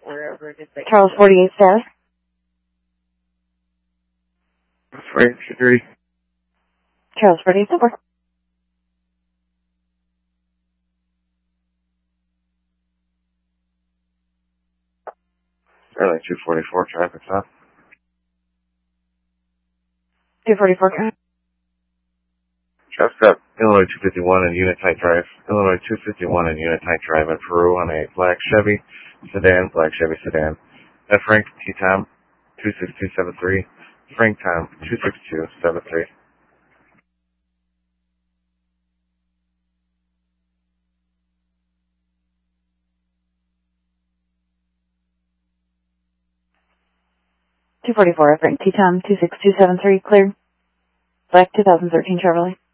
wherever it is. Charles 48 status. Frank security. Charles 48 support. Fairlane 244 traffic stop. 244 traffic. Traffic stop, Illinois 251 and Unitite Drive. Illinois 251 and Unitite Drive in Peru on a black Chevy sedan. Frank T. Tom 26273. Frank Tom 26273. Frank T. Tom 26273 cleared. Black 2013 Chevrolet.